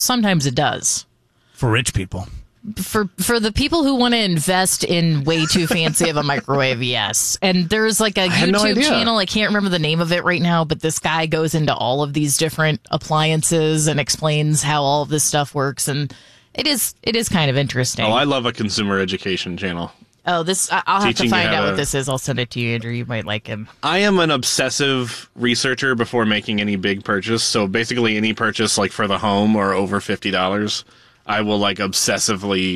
Sometimes it does. For rich people. For the people who want to invest in way too fancy of a microwave, yes. And there's like a YouTube channel, I can't remember the name of it right now, but this guy goes into all of these different appliances and explains how all of this stuff works, and it is kind of interesting. Oh, I love a consumer education channel. Oh, I'll have to find out what this is. I'll send it to you, Andrew. You might like him. I am an obsessive researcher before making any big purchase. So basically any purchase like for the home or over $50, I will like obsessively